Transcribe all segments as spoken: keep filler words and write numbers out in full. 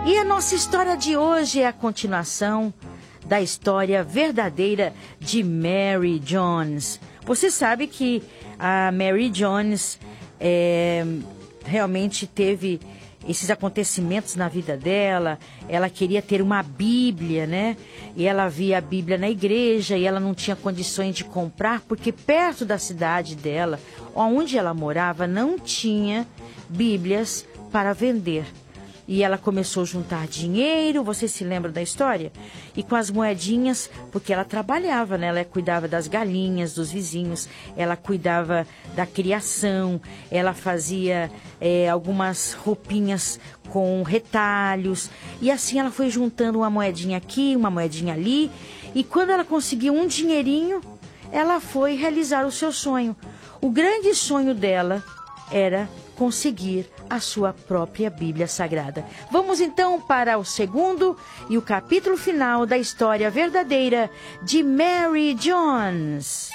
E a nossa história de hoje é a continuação da história verdadeira de Mary Jones. Você sabe que a Mary Jones é, realmente teve esses acontecimentos na vida dela. Ela queria ter uma Bíblia, né? E ela via a Bíblia na igreja e ela não tinha condições de comprar, porque perto da cidade dela, onde ela morava, não tinha Bíblias para vender. E ela começou a juntar dinheiro, você se lembra da história? E com as moedinhas, porque ela trabalhava, né? Ela cuidava das galinhas, dos vizinhos, ela cuidava da criação, ela fazia é, algumas roupinhas com retalhos. E assim ela foi juntando uma moedinha aqui, uma moedinha ali. E quando ela conseguiu um dinheirinho, ela foi realizar o seu sonho. O grande sonho dela era conseguir a sua própria Bíblia Sagrada. Vamos então para o segundo e o capítulo final da história verdadeira de Mary Jones.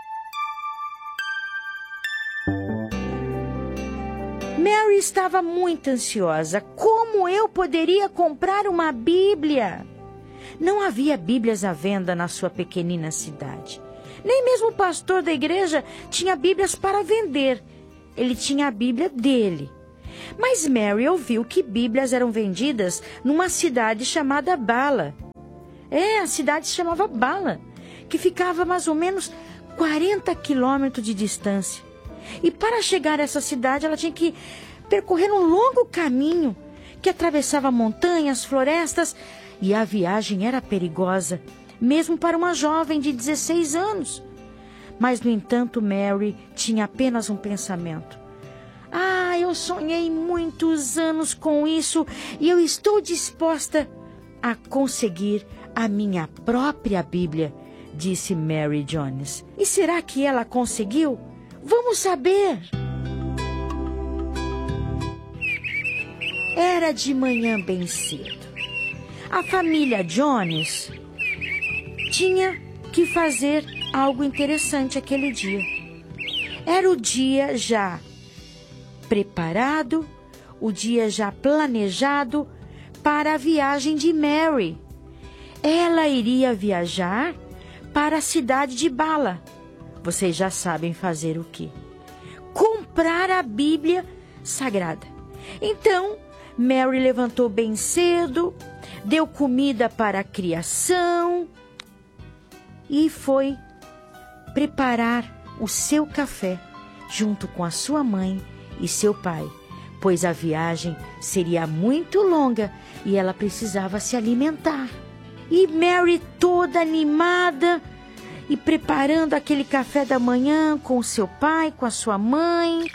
Mary estava muito ansiosa. Como eu poderia comprar uma Bíblia? Não havia Bíblias à venda na sua pequenina cidade. Nem mesmo o pastor da igreja tinha Bíblias para vender. Ele tinha a Bíblia dele. Mas Mary ouviu que Bíblias eram vendidas numa cidade chamada Bala. É, a cidade se chamava Bala, que ficava a mais ou menos quarenta quilômetros de distância. E para chegar a essa cidade, ela tinha que percorrer um longo caminho que atravessava montanhas, florestas, e a viagem era perigosa, mesmo para uma jovem de dezesseis anos. Mas, no entanto, Mary tinha apenas um pensamento. Ah, eu sonhei muitos anos com isso e eu estou disposta a conseguir a minha própria Bíblia, disse Mary Jones. E será que ela conseguiu? Vamos saber. Era de manhã bem cedo. A família Jones tinha que fazer algo interessante aquele dia. Era o dia já preparado, o dia já planejado para a viagem de Mary. Ela iria viajar para a cidade de Bala. Vocês já sabem fazer o quê? Comprar a Bíblia Sagrada. Então, Mary levantou bem cedo, deu comida para a criação e foi preparar o seu café junto com a sua mãe e seu pai, pois a viagem seria muito longa e ela precisava se alimentar. E Mary, toda animada e preparando aquele café da manhã com o seu pai, com a sua mãe.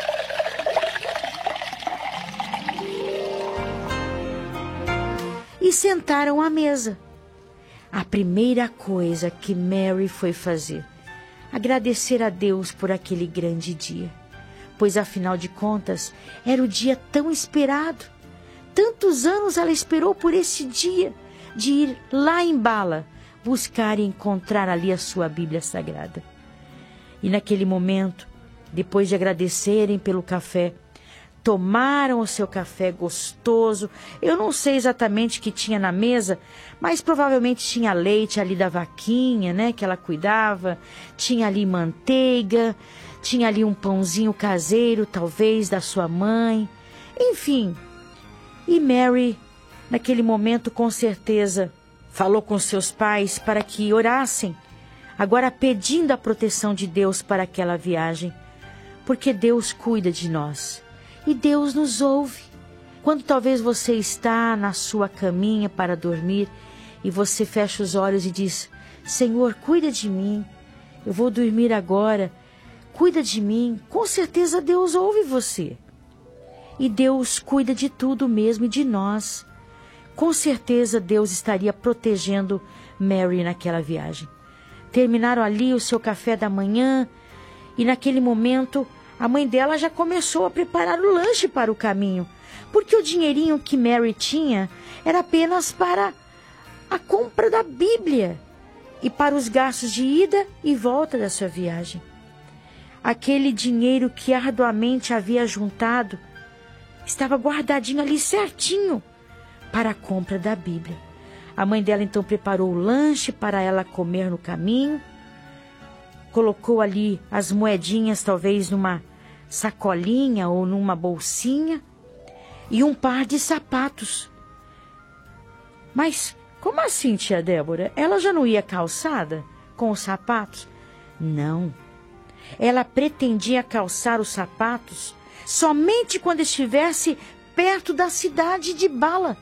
E sentaram à mesa. A primeira coisa que Mary foi fazer, agradecer a Deus por aquele grande dia, pois afinal de contas era o dia tão esperado. Tantos anos ela esperou por esse dia de ir lá em Bala buscar e encontrar ali a sua Bíblia Sagrada. E naquele momento, depois de agradecerem pelo café, tomaram o seu café gostoso. Eu não sei exatamente o que tinha na mesa, mas provavelmente tinha leite ali da vaquinha, né, que ela cuidava. Tinha ali manteiga, tinha ali um pãozinho caseiro, talvez, da sua mãe. Enfim, e Mary, naquele momento, com certeza, falou com seus pais para que orassem, agora pedindo a proteção de Deus para aquela viagem, porque Deus cuida de nós. E Deus nos ouve. Quando talvez você está na sua caminha para dormir e você fecha os olhos e diz: Senhor, cuida de mim, eu vou dormir agora, cuida de mim. Com certeza Deus ouve você. E Deus cuida de tudo mesmo e de nós. Com certeza Deus estaria protegendo Mary naquela viagem. Terminaram ali o seu café da manhã e naquele momento a mãe dela já começou a preparar o lanche para o caminho, porque o dinheirinho que Mary tinha era apenas para a compra da Bíblia e para os gastos de ida e volta da sua viagem. Aquele dinheiro que arduamente havia juntado estava guardadinho ali certinho para a compra da Bíblia. A mãe dela então preparou o lanche para ela comer no caminho, colocou ali as moedinhas, talvez numa sacolinha ou numa bolsinha, e um par de sapatos. Mas como assim, tia Débora? Ela já não ia calçada com os sapatos? Não. Ela pretendia calçar os sapatos somente quando estivesse perto da cidade de Bala.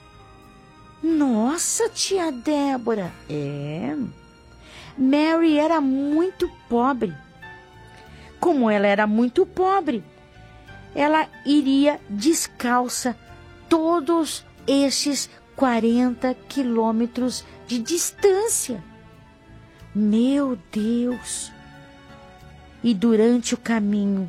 Nossa, tia Débora! É. Mary era muito pobre. Como ela era muito pobre, ela iria descalça todos esses quarenta quilômetros de distância. Meu Deus! E durante o caminho,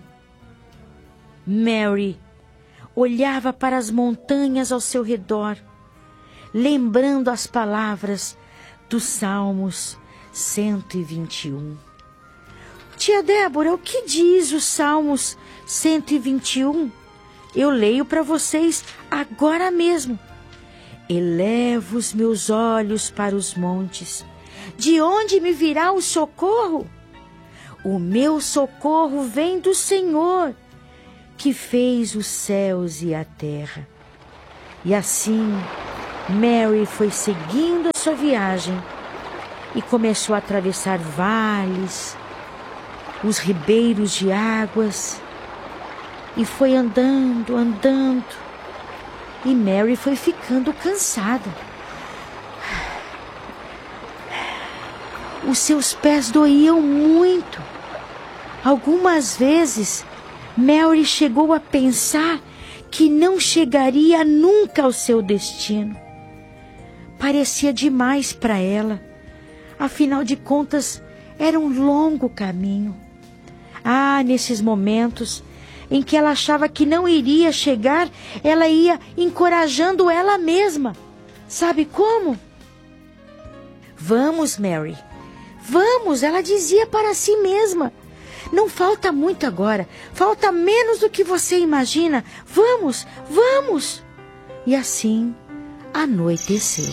Mary olhava para as montanhas ao seu redor, lembrando as palavras dos Salmos cento e vinte e um. Tia Débora, o que diz os Salmos cento e vinte e um? Eu leio para vocês agora mesmo. Elevo os meus olhos para os montes. De onde me virá o socorro? O meu socorro vem do Senhor, que fez os céus e a terra. E assim, Mary foi seguindo a sua viagem e começou a atravessar vales, os ribeiros de águas, e foi andando, andando, e Mary foi ficando cansada. Os seus pés doíam muito. Algumas vezes, Mary chegou a pensar que não chegaria nunca ao seu destino. Parecia demais para ela. Afinal de contas, era um longo caminho. Ah, nesses momentos em que ela achava que não iria chegar, ela ia encorajando ela mesma. Sabe como? Vamos, Mary. Vamos, ela dizia para si mesma. Não falta muito agora. Falta menos do que você imagina. Vamos, vamos. E assim anoiteceu.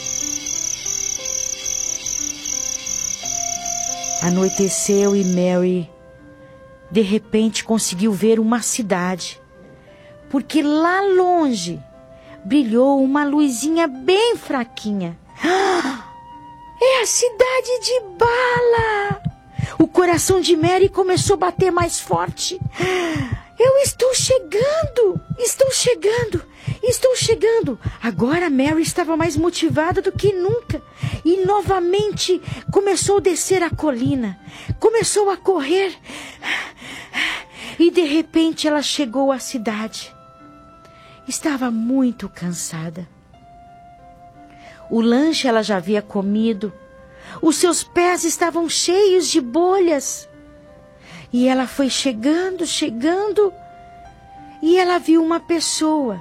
Anoiteceu e Mary, de repente, conseguiu ver uma cidade. Porque lá longe brilhou uma luzinha bem fraquinha. Ah, é a cidade de Bala! O coração de Mary começou a bater mais forte. Eu estou chegando! Estou chegando! Estou chegando! Agora Mary estava mais motivada do que nunca. E novamente começou a descer a colina. Começou a correr. E de repente ela chegou à cidade. Estava muito cansada. O lanche ela já havia comido. Os seus pés estavam cheios de bolhas. E ela foi chegando, chegando. E ela viu uma pessoa.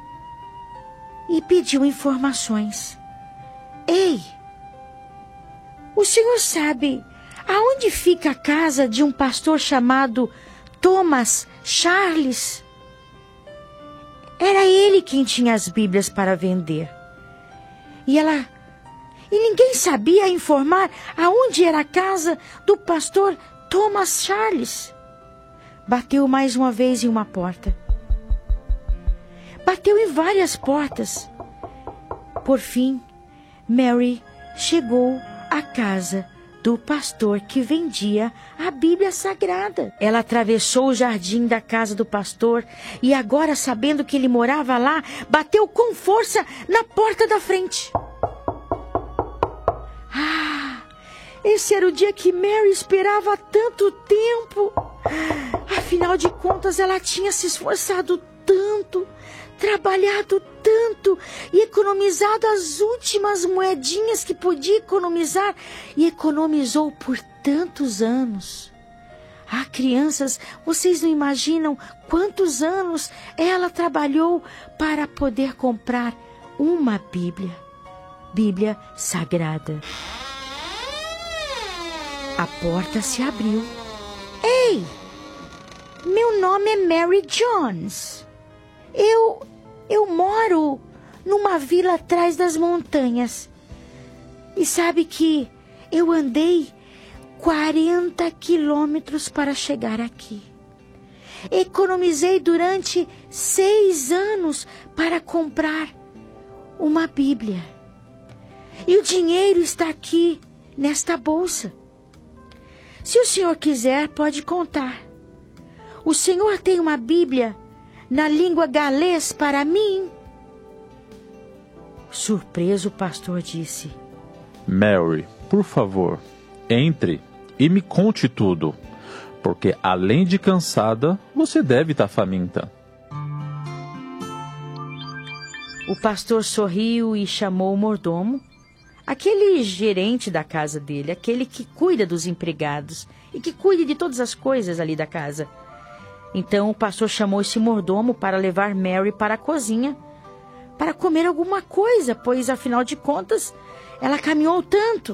E pediu informações. Ei, o senhor sabe aonde fica a casa de um pastor chamado Thomas Charles? Era ele quem tinha as Bíblias para vender. E ela... E ninguém sabia informar aonde era a casa do pastor Thomas Charles. Bateu mais uma vez em uma porta. Bateu em várias portas. Por fim, Mary chegou à casa do pastor que vendia a Bíblia Sagrada. Ela atravessou o jardim da casa do pastor e agora, sabendo que ele morava lá, bateu com força na porta da frente. Ah, esse era o dia que Mary esperava há tanto tempo. Afinal de contas, ela tinha se esforçado tanto, trabalhado tanto e economizado as últimas moedinhas que podia economizar e economizou por tantos anos. Ah, crianças, vocês não imaginam quantos anos ela trabalhou para poder comprar uma Bíblia, Bíblia Sagrada. A porta se abriu. Ei, meu nome é Mary Jones. Eu, eu moro numa vila atrás das montanhas. E sabe que eu andei quarenta quilômetros para chegar aqui. Economizei durante seis anos para comprar uma Bíblia. E o dinheiro está aqui, nesta bolsa. Se o senhor quiser, pode contar. O senhor tem uma Bíblia na língua galês para mim? Surpreso, o pastor disse: Mary, por favor, entre e me conte tudo, porque além de cansada, você deve estar faminta. O pastor sorriu e chamou o mordomo, aquele gerente da casa dele, aquele que cuida dos empregados e que cuida de todas as coisas ali da casa. Então o pastor chamou esse mordomo para levar Mary para a cozinha, para comer alguma coisa, pois afinal de contas ela caminhou tanto.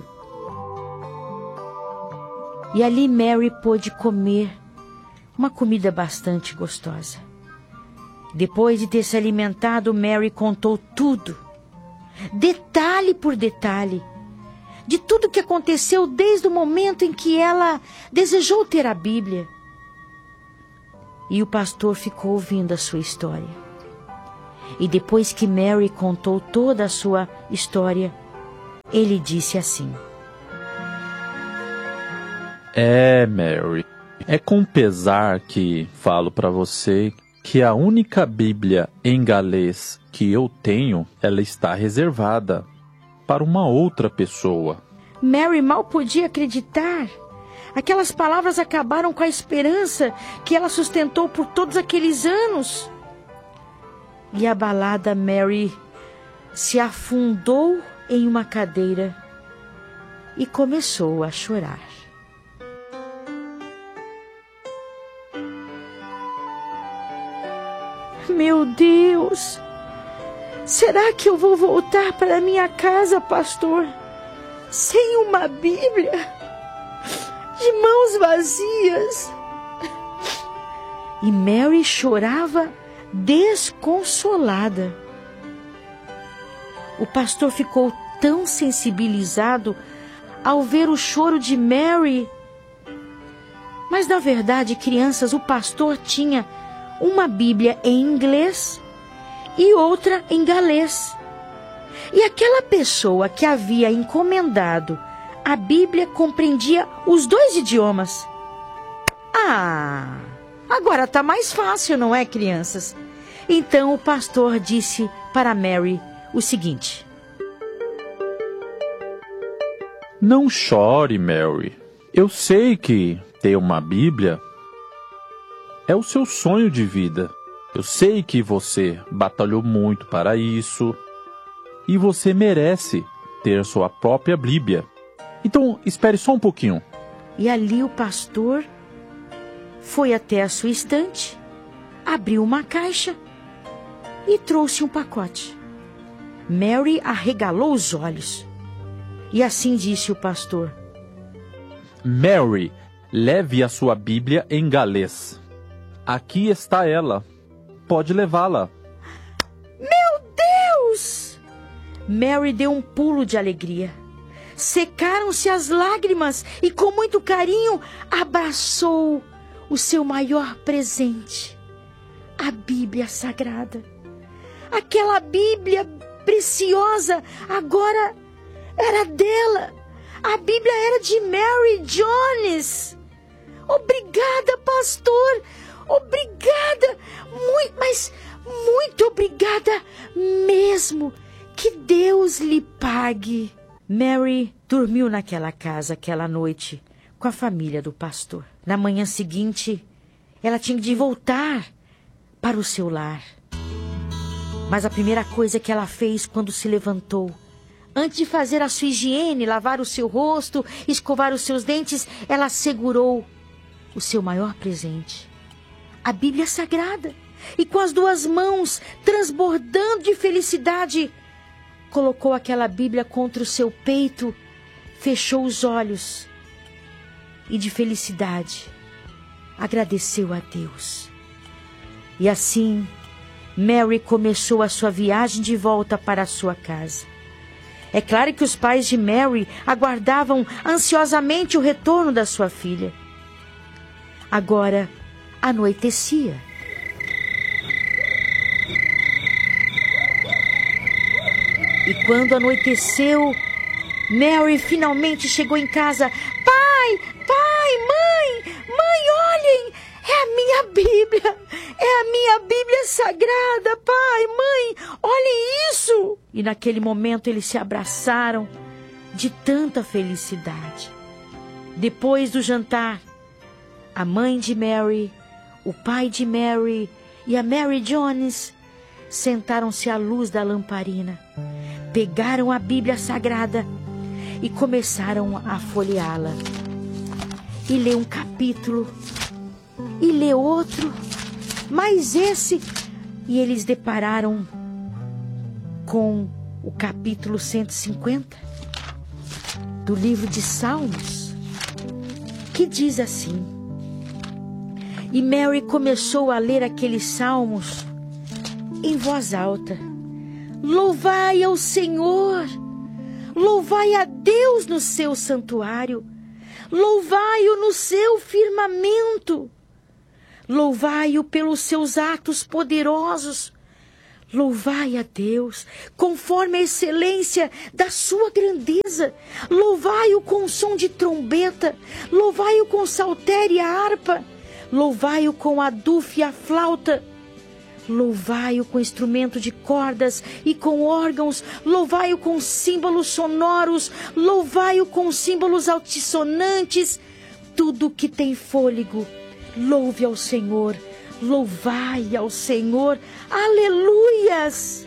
E ali Mary pôde comer uma comida bastante gostosa. Depois de ter se alimentado, Mary contou tudo, detalhe por detalhe, de tudo que aconteceu desde o momento em que ela desejou ter a Bíblia. E o pastor ficou ouvindo a sua história. E depois que Mary contou toda a sua história, ele disse assim: É, Mary, é com pesar que falo para você que a única Bíblia em galês que eu tenho, ela está reservada para uma outra pessoa. Mary mal podia acreditar. Aquelas palavras acabaram com a esperança que ela sustentou por todos aqueles anos. E abalada, Mary se afundou em uma cadeira e começou a chorar. Meu Deus! Será que eu vou voltar para minha casa, pastor, sem uma Bíblia? De mãos vazias? E Mary chorava desconsolada. O pastor ficou tão sensibilizado ao ver o choro de Mary. Mas, na verdade, crianças, o pastor tinha uma Bíblia em inglês e outra em galês. E aquela pessoa que havia encomendado a Bíblia compreendia os dois idiomas. Ah, agora está mais fácil, não é, crianças? Então o pastor disse para Mary o seguinte: Não chore, Mary. Eu sei que ter uma Bíblia é o seu sonho de vida. Eu sei que você batalhou muito para isso e você merece ter sua própria Bíblia. Então, espere só um pouquinho. E ali o pastor foi até a sua estante, abriu uma caixa e trouxe um pacote. Mary arregalou os olhos. E assim disse o pastor: Mary, leve a sua Bíblia em galês. Aqui está ela. Pode levá-la. Meu Deus! Mary deu um pulo de alegria. Secaram-se as lágrimas e com muito carinho abraçou o seu maior presente, a Bíblia Sagrada. Aquela Bíblia preciosa agora era dela. A Bíblia era de Mary Jones. Obrigada, pastor. Obrigada. Muito, mas muito obrigada mesmo. Que Deus lhe pague. Mary dormiu naquela casa aquela noite com a família do pastor. Na manhã seguinte, ela tinha de voltar para o seu lar. Mas a primeira coisa que ela fez quando se levantou, antes de fazer a sua higiene, lavar o seu rosto, escovar os seus dentes, ela segurou o seu maior presente, a Bíblia Sagrada, e com as duas mãos, transbordando de felicidade, colocou aquela Bíblia contra o seu peito, fechou os olhos e de felicidade agradeceu a Deus. E assim Mary começou a sua viagem de volta para a sua casa. É claro que os pais de Mary aguardavam ansiosamente o retorno da sua filha. Agora anoitecia. E quando anoiteceu, Mary finalmente chegou em casa. Pai, pai, mãe, mãe, olhem, é a minha Bíblia, é a minha Bíblia sagrada, pai, mãe, olhem isso. E naquele momento eles se abraçaram de tanta felicidade. Depois do jantar, a mãe de Mary, o pai de Mary e a Mary Jones sentaram-se à luz da lamparina, pegaram a Bíblia Sagrada e começaram a folheá-la. E ler um capítulo, e ler outro, mais esse. E eles depararam com o capítulo cento e cinquenta do livro de Salmos, que diz assim: e Mary começou a ler aqueles salmos em voz alta. Louvai ao Senhor, louvai a Deus no seu santuário, louvai-o no seu firmamento, louvai-o pelos seus atos poderosos, louvai a Deus conforme a excelência da sua grandeza, louvai-o com som de trombeta, louvai-o com saltério e a harpa, louvai-o com a dufe e a flauta, louvai-o com instrumento de cordas e com órgãos, louvai-o com símbolos sonoros, louvai-o com símbolos altissonantes. Tudo que tem fôlego, louve ao Senhor, louvai ao Senhor, aleluias!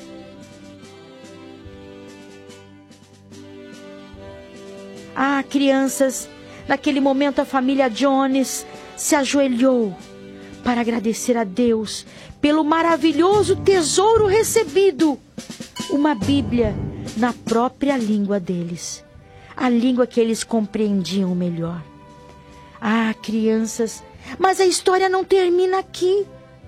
Ah, crianças, naquele momento a família Jones se ajoelhou para agradecer a Deus pelo maravilhoso tesouro recebido, uma Bíblia na própria língua deles, a língua que eles compreendiam melhor. Ah, crianças, mas a história não termina aqui.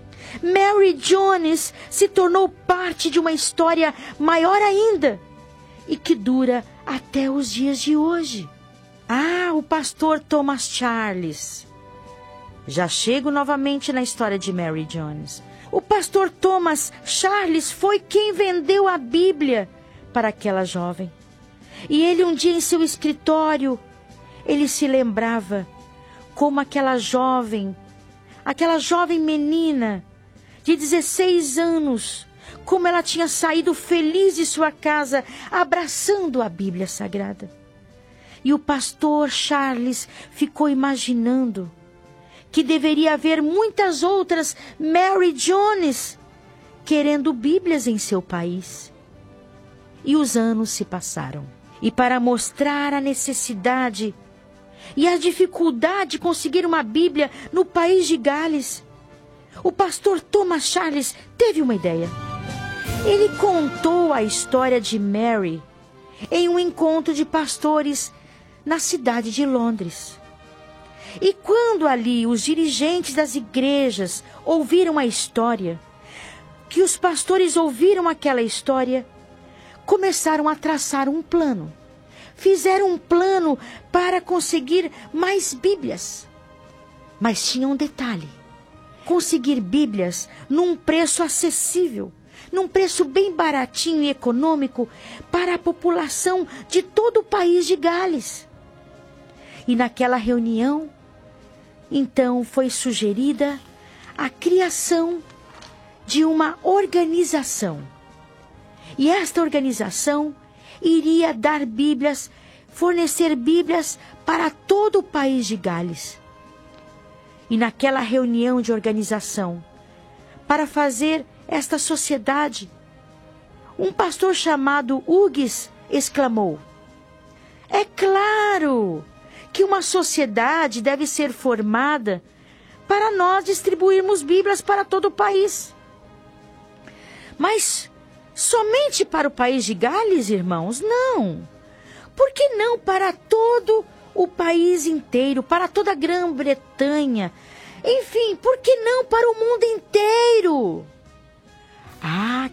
Mary Jones se tornou parte de uma história maior ainda e que dura até os dias de hoje. Ah, o pastor Thomas Charles. Já chego novamente na história de Mary Jones. O pastor Thomas Charles foi quem vendeu a Bíblia para aquela jovem. E ele um dia em seu escritório, ele se lembrava como aquela jovem, aquela jovem menina de dezesseis anos, como ela tinha saído feliz de sua casa, abraçando a Bíblia Sagrada. E o pastor Charles ficou imaginando que deveria haver muitas outras Mary Jones querendo Bíblias em seu país. E os anos se passaram. E para mostrar a necessidade e a dificuldade de conseguir uma Bíblia no país de Gales, o pastor Thomas Charles teve uma ideia. Ele contou a história de Mary em um encontro de pastores na cidade de Londres. E quando ali os dirigentes das igrejas ouviram a história, que os pastores ouviram aquela história, começaram a traçar um plano. Fizeram um plano para conseguir mais Bíblias. Mas tinha um detalhe: conseguir Bíblias num preço acessível, num preço bem baratinho e econômico para a população de todo o país de Gales. E naquela reunião, então foi sugerida a criação de uma organização. E esta organização iria dar Bíblias, fornecer Bíblias para todo o país de Gales. E naquela reunião de organização, para fazer esta sociedade, um pastor chamado Hughes exclamou: é claro que uma sociedade deve ser formada para nós distribuirmos Bíblias para todo o país. Mas somente para o país de Gales, irmãos? Não. Por que não para todo o país inteiro, para toda a Grã-Bretanha? Enfim, por que não para o mundo inteiro?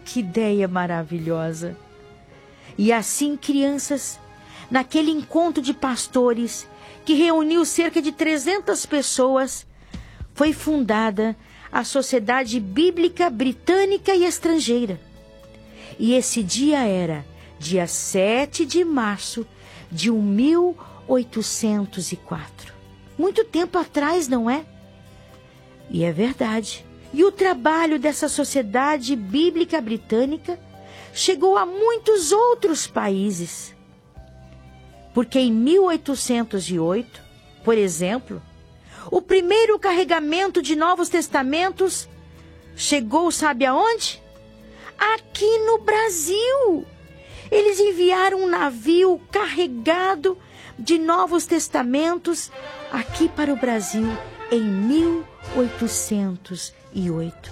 que ideia maravilhosa! E assim, crianças, naquele encontro de pastores que reuniu cerca de trezentas pessoas, foi fundada a Sociedade Bíblica Britânica e Estrangeira. E esse dia era dia sete de março de mil oitocentos e quatro. Muito tempo atrás, não é? E é verdade. E o trabalho dessa Sociedade Bíblica Britânica chegou a muitos outros países. Porque em mil oitocentos e oito, por exemplo, o primeiro carregamento de Novos Testamentos chegou, sabe aonde? Aqui no Brasil. Eles enviaram um navio carregado de Novos Testamentos aqui para o Brasil em mil oitocentos e oito.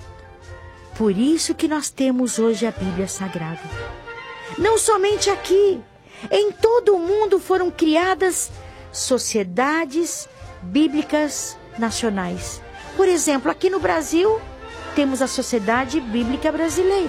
Por isso que nós temos hoje a Bíblia Sagrada. Não somente aqui, em todo o mundo foram criadas sociedades bíblicas nacionais. Por exemplo, aqui no Brasil, temos a Sociedade Bíblica Brasileira,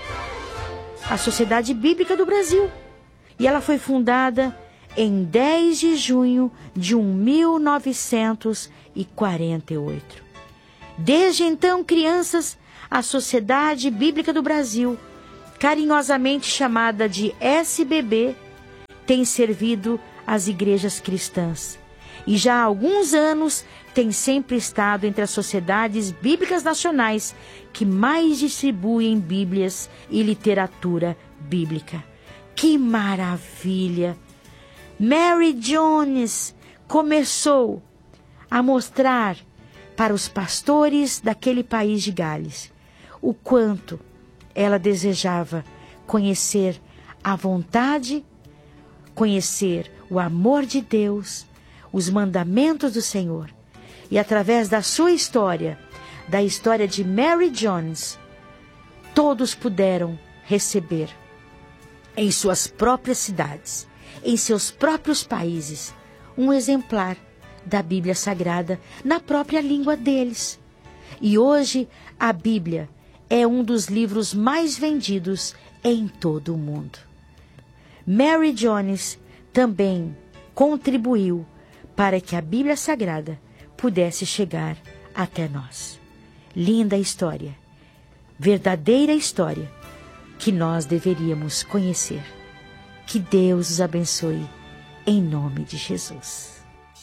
a Sociedade Bíblica do Brasil. E ela foi fundada em dez de junho de mil novecentos e quarenta e oito. Desde então, crianças, a Sociedade Bíblica do Brasil, carinhosamente chamada de S B B, tem servido as igrejas cristãs. E já há alguns anos tem sempre estado entre as sociedades bíblicas nacionais que mais distribuem Bíblias e literatura bíblica. Que maravilha! Mary Jones começou a mostrar para os pastores daquele país de Gales o quanto ela desejava conhecer a vontade, conhecer o amor de Deus, os mandamentos do Senhor. E através da sua história, da história de Mary Jones, todos puderam receber em suas próprias cidades, em seus próprios países, um exemplar da Bíblia Sagrada na própria língua deles. E hoje a Bíblia é um dos livros mais vendidos em todo o mundo. Mary Jones também contribuiu para que a Bíblia Sagrada pudesse chegar até nós. Linda história, verdadeira história que nós deveríamos conhecer. Que Deus os abençoe em nome de Jesus.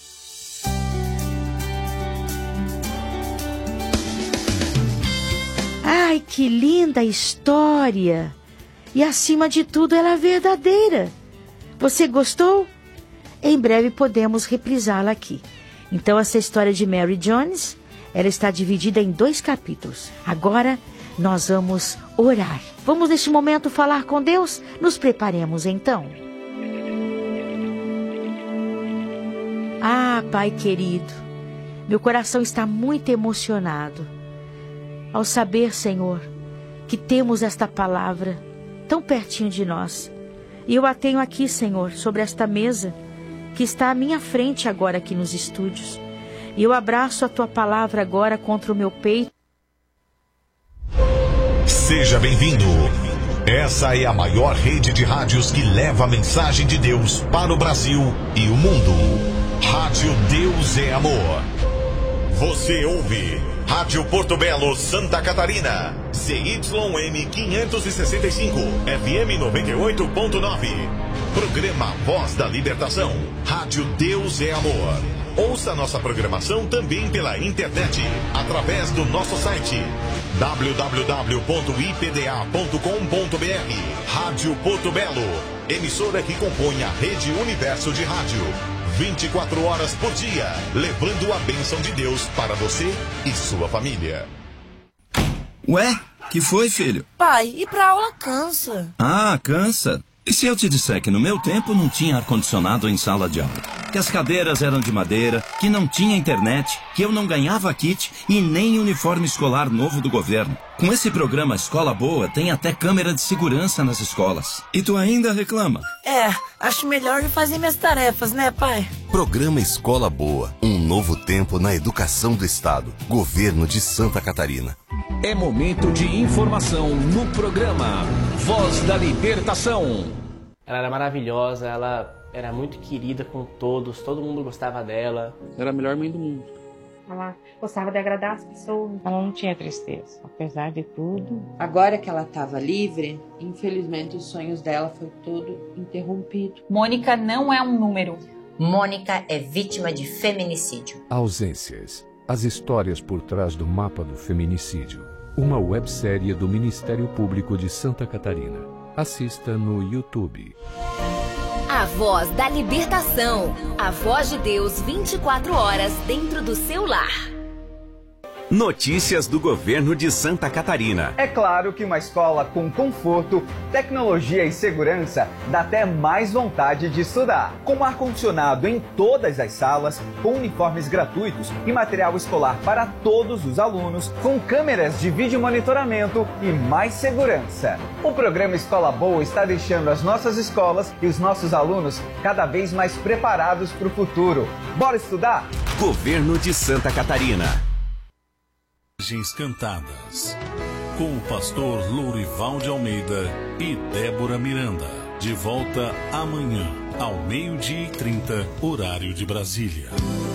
Ai, que linda história! E acima de tudo, ela é verdadeira. Você gostou? Em breve podemos reprisá-la aqui. Então, essa história de Mary Jones, ela está dividida em dois capítulos. Agora, nós vamos orar. Vamos, neste momento, falar com Deus? Nos preparemos, então. Ah, Pai querido, meu coração está muito emocionado ao saber, Senhor, que temos esta palavra tão pertinho de nós. E eu a tenho aqui, Senhor, sobre esta mesa que está à minha frente agora aqui nos estúdios. E eu abraço a Tua palavra agora contra o meu peito. Seja bem-vindo. Essa é a maior rede de rádios que leva a mensagem de Deus para o Brasil e o mundo. Rádio Deus é Amor. Você ouve Rádio Porto Belo, Santa Catarina, C Y M quinhentos e sessenta e cinco, F M noventa e oito ponto nove. Programa Voz da Libertação. Rádio Deus é Amor. Ouça nossa programação também pela internet, através do nosso site w w w ponto i p d a ponto com ponto b r. Rádio Porto Belo, emissora que compõe a Rede Universo de Rádio. vinte e quatro horas por dia, levando a bênção de Deus para você e sua família. Ué, que foi, filho? Pai, ir pra aula cansa. Ah, cansa? E se eu te disser que no meu tempo não tinha ar-condicionado em sala de aula? Que as cadeiras eram de madeira, que não tinha internet, que eu não ganhava kit e nem uniforme escolar novo do governo. Com esse programa Escola Boa, tem até câmera de segurança nas escolas. E tu ainda reclama? É, acho melhor eu fazer minhas tarefas, né, pai? Programa Escola Boa, um novo tempo na educação do Estado. Governo de Santa Catarina. É momento de informação no programa Voz da Libertação. Ela era maravilhosa, ela era muito querida com todos, todo mundo gostava dela. Era a melhor mãe do mundo. Ela gostava de agradar as pessoas. Ela não tinha tristeza, apesar de tudo. Agora que ela estava livre, infelizmente os sonhos dela foi todo interrompido. Mônica não é um número. Mônica é vítima de feminicídio. Ausências. As histórias por trás do mapa do feminicídio. Uma websérie do Ministério Público de Santa Catarina. Assista no YouTube. A Voz da Libertação. A voz de Deus vinte e quatro horas dentro do seu lar. Notícias do governo de Santa Catarina. É claro que uma escola com conforto, tecnologia e segurança dá até mais vontade de estudar. Com ar-condicionado em todas as salas, com uniformes gratuitos e material escolar para todos os alunos, com câmeras de vídeo monitoramento e mais segurança. O programa Escola Boa está deixando as nossas escolas e os nossos alunos cada vez mais preparados para o futuro. Bora estudar? Governo de Santa Catarina. Cantadas, com o pastor Lourival de Almeida e Débora Miranda. De volta amanhã, ao meio-dia e trinta, horário de Brasília.